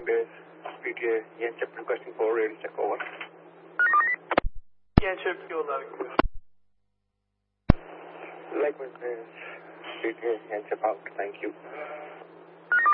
base, PTA, Yanchep requesting for radio check, over. Yanchep, you're loud and clear. Lakewood base, PTA, Yanchep out, thank you.